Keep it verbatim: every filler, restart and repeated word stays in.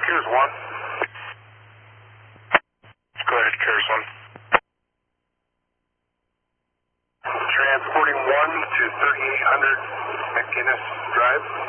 Cures one. Go ahead, Cures one. Transporting one to thirty-eight hundred McGinnis Drive.